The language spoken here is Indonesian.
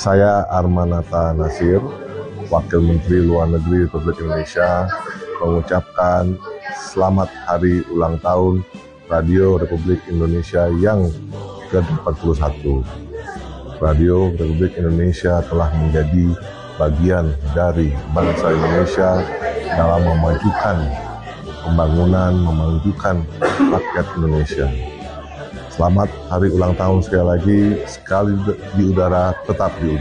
Saya Armanata Nasir, Wakil Menteri Luar Negeri Republik Indonesia, mengucapkan selamat hari ulang tahun Radio Republik Indonesia yang ke-81. Radio Republik Indonesia telah menjadi bagian dari bangsa Indonesia dalam memajukan pembangunan, memajukan rakyat Indonesia. Selamat hari ulang tahun sekali lagi, sekali di udara, tetap di udara.